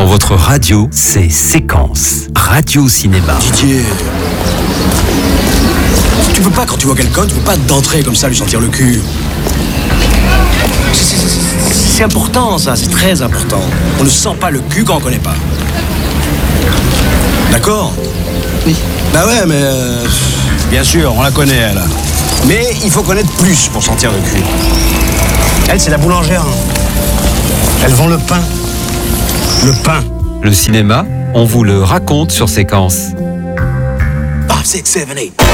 Dans votre radio, c'est Séquence. Radio Cinéma. Didier, tu peux pas, quand tu vois quelqu'un, tu peux pas d'entrer comme ça lui sentir le cul. C'est important ça, c'est très important. On ne sent pas le cul quand on connaît pas. D'accord? Oui. Bah ouais, mais bien sûr, on la connaît elle. Mais il faut connaître plus pour sentir le cul. Elle, c'est la boulangère. Elle vend le pain. Le pain. Le cinéma, on vous le raconte sur Séquence. 5, 6, 7, 8.